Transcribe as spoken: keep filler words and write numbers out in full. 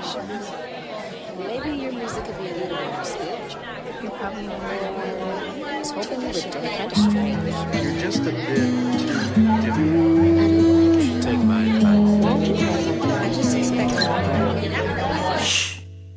Maybe your music could be a little bit more spiritual. You're probably not I was hoping you would do kind of strange. You're just a bit too different.